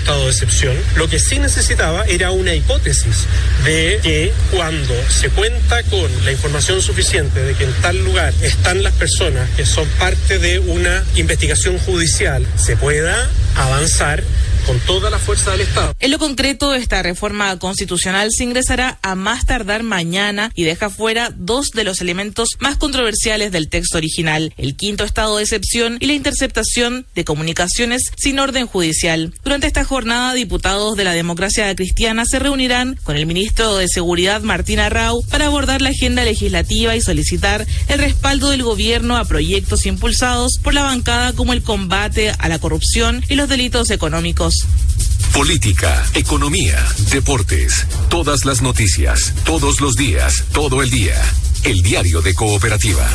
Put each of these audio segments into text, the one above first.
estado de excepción. Lo que sí necesitaba era una hipótesis de que cuando se cuenta con la información suficiente de que en tal lugar están las personas que son parte de una investigación judicial, se pueda avanzar con toda la fuerza del Estado. En lo concreto, esta reforma constitucional se ingresará a más tardar mañana y deja fuera dos de los elementos más controversiales del texto original: el quinto estado de excepción y la interceptación de comunicaciones sin orden judicial. Durante esta jornada, diputados de la Democracia Cristiana se reunirán con el ministro de Seguridad, Martín Arrau, para abordar la agenda legislativa y solicitar el respaldo del gobierno a proyectos impulsados por la bancada como el combate a la corrupción y los delitos económicos. Política, economía, deportes, todas las noticias, todos los días, todo el día. El Diario de Cooperativa.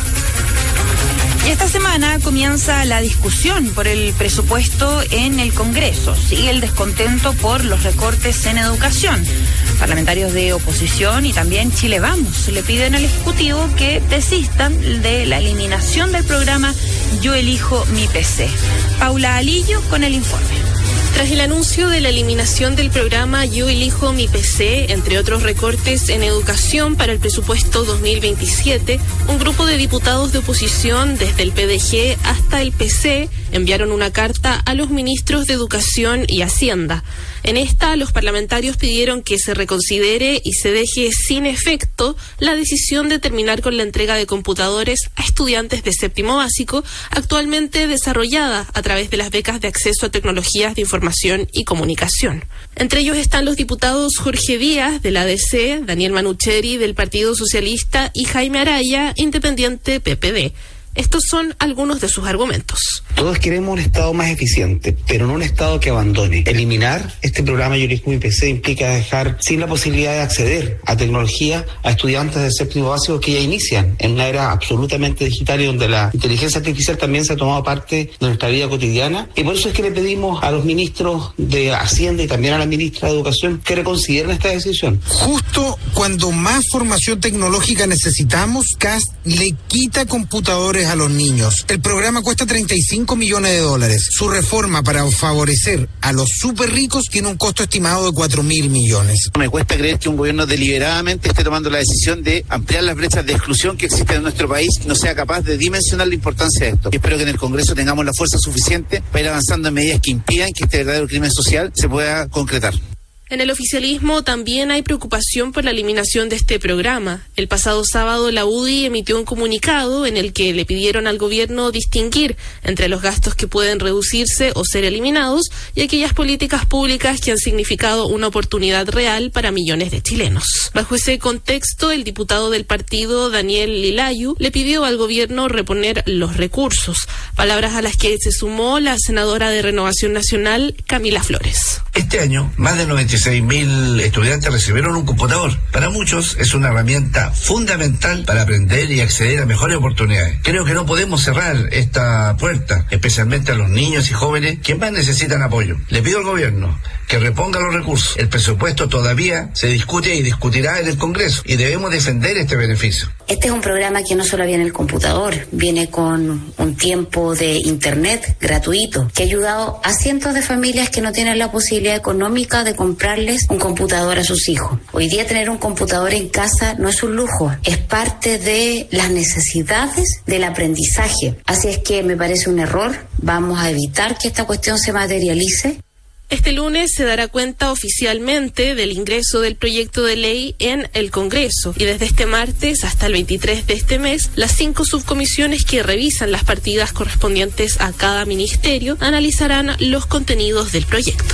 Y esta semana comienza la discusión por el presupuesto en el Congreso. Sigue el descontento por los recortes en educación. Parlamentarios de oposición y también Chile Vamos le piden al Ejecutivo que desistan de la eliminación del programa Yo Elijo Mi PC. Paula Alillo con el informe. Tras el anuncio de la eliminación del programa Yo Elijo Mi PC, entre otros recortes en educación para el presupuesto 2027, un grupo de diputados de oposición, desde el PDG hasta el PC, enviaron una carta a los ministros de Educación y Hacienda. En esta, los parlamentarios pidieron que se reconsidere y se deje sin efecto la decisión de terminar con la entrega de computadores a estudiantes de séptimo básico, actualmente desarrollada a través de las becas de acceso a tecnologías de información y comunicación. Entre ellos están los diputados Jorge Díaz, de la ADC, Daniel Manucheri, del Partido Socialista, y Jaime Araya, independiente PPD. Estos son algunos de sus argumentos. Todos queremos un Estado más eficiente, pero no un Estado que abandone. Eliminar este programa Yo Elijo Mi PC implica dejar sin la posibilidad de acceder a tecnología a estudiantes de séptimo básico que ya inician en una era absolutamente digital y donde la inteligencia artificial también se ha tomado parte de nuestra vida cotidiana. Y por eso es que le pedimos a los ministros de Hacienda y también a la ministra de Educación que reconsideren esta decisión. Justo cuando más formación tecnológica necesitamos, CAST le quita computadores a los niños. El programa cuesta $35 millones. Su reforma para favorecer a los súper ricos tiene un costo estimado de $4.000 millones. Me cuesta creer que un gobierno deliberadamente esté tomando la decisión de ampliar las brechas de exclusión que existen en nuestro país y no sea capaz de dimensionar la importancia de esto. Y espero que en el Congreso tengamos la fuerza suficiente para ir avanzando en medidas que impidan que este verdadero crimen social se pueda concretar. En el oficialismo también hay preocupación por la eliminación de este programa. El pasado sábado la UDI emitió un comunicado en el que le pidieron al gobierno distinguir entre los gastos que pueden reducirse o ser eliminados y aquellas políticas públicas que han significado una oportunidad real para millones de chilenos. Bajo ese contexto, el diputado del partido, Daniel Lilayu, le pidió al gobierno reponer los recursos, palabras a las que se sumó la senadora de Renovación Nacional, Camila Flores. Este año, más de 96.000 estudiantes recibieron un computador. Para muchos es una herramienta fundamental para aprender y acceder a mejores oportunidades. Creo que no podemos cerrar esta puerta, especialmente a los niños y jóvenes que más necesitan apoyo. Le pido al gobierno que reponga los recursos. El presupuesto todavía se discute y discutirá en el Congreso y debemos defender este beneficio. Este es un programa que no solo viene el computador, viene con un tiempo de internet gratuito que ha ayudado a cientos de familias que no tienen la posibilidad económica de comprarles un computador a sus hijos. Hoy día tener un computador en casa no es un lujo, es parte de las necesidades del aprendizaje. Así es que me parece un error, vamos a evitar que esta cuestión se materialice. Este lunes se dará cuenta oficialmente del ingreso del proyecto de ley en el Congreso y desde este martes hasta el 23 de este mes, las 5 subcomisiones que revisan las partidas correspondientes a cada ministerio analizarán los contenidos del proyecto.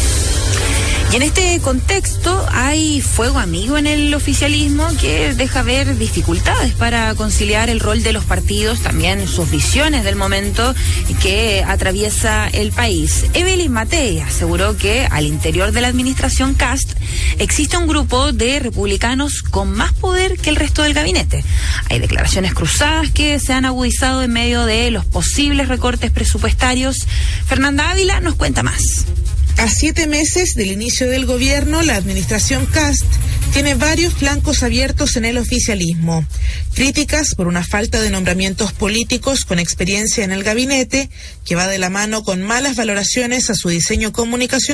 Y en este contexto hay fuego amigo en el oficialismo que deja ver dificultades para conciliar el rol de los partidos, también sus visiones del momento que atraviesa el país. Evelyn Matei aseguró que al interior de la administración Cast existe un grupo de republicanos con más poder que el resto del gabinete. Hay declaraciones cruzadas que se han agudizado en medio de los posibles recortes presupuestarios. Fernanda Ávila nos cuenta más. A 7 meses del inicio del gobierno, la administración Cast tiene varios flancos abiertos en el oficialismo. Críticas por una falta de nombramientos políticos con experiencia en el gabinete, que va de la mano con malas valoraciones a su diseño comunicacional